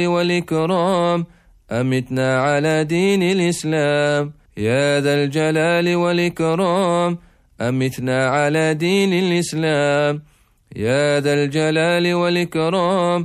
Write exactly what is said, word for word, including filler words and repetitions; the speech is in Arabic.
والإكرام أمتنا على دين الإسلام. يا ذا الجلال والإكرام أمتنا على دين الإسلام. يا ذا الجلال والإكرام